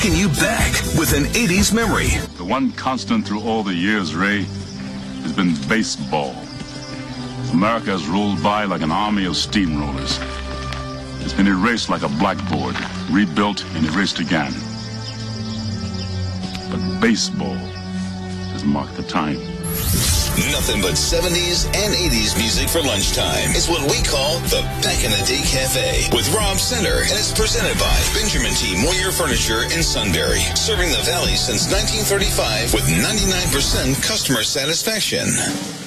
Taking you back with an 80s memory. The one constant through all the years, Ray, has been baseball. America has rolled by like an army of steamrollers. It's been erased like a blackboard, rebuilt and erased again. But baseball has marked the time. Nothing but 70s and 80s music for lunchtime is what we call the Back in the Day Cafe with Rob Center, and it's presented by Benjamin T. Moyer Furniture in Sunbury, serving the Valley since 1935 with 99% customer satisfaction.